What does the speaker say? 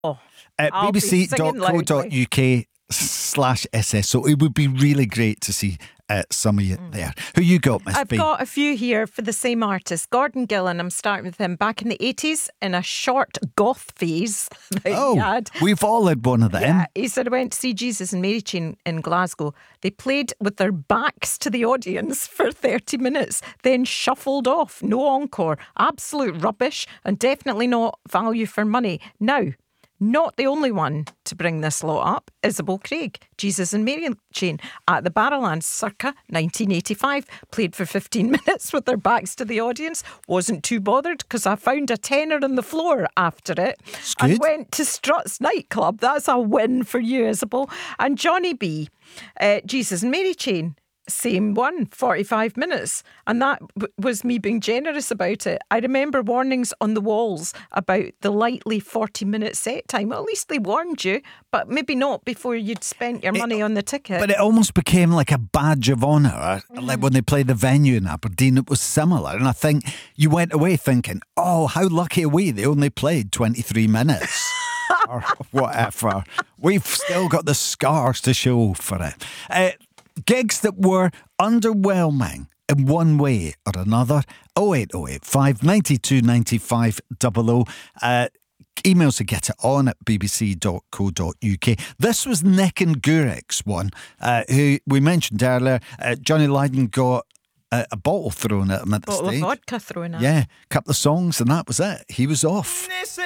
Oh, I'll be singing loudly. bbc.co.uk/SS. So it would be really great to see some of you there. Who you got, Miss I've B? got a few here for the same artist. Gordon Gillan, I'm starting with him. Back in the 80s, in a short goth phase that he had. We've all had one of them. Yeah, he said, I went to see Jesus and Mary Chain in Glasgow. They played with their backs to the audience for 30 minutes, then shuffled off. No encore. Absolute rubbish and definitely not value for money. Now, not the only one to bring this lot up. Isabel Craig, Jesus and Mary Chain at the Barrowlands circa 1985. Played for 15 minutes with their backs to the audience. Wasn't too bothered because I found a tenner on the floor after it. And went to Struts nightclub. That's a win for you, Isabel. And Johnny B, Jesus and Mary Chain. Same one, 45 minutes. And that was me being generous about it. I remember warnings on the walls about the likely 40-minute set time. Well, at least they warned you, but maybe not before you'd spent your money on the ticket. But it almost became like a badge of honour. Like when they played the venue in Aberdeen, it was similar. And I think you went away thinking, oh, how lucky are we? They only played 23 minutes. Or whatever. We've still got the scars to show for it. Gigs that were underwhelming in one way or another. 08085 592 95 00. Emails to get it on at bbc.co.uk. This was Nick and Gurek's one, who we mentioned earlier. Johnny Lydon got a bottle thrown at him at the stage. Bottle of vodka thrown at him. Yeah, a couple of songs and that was it. He was off.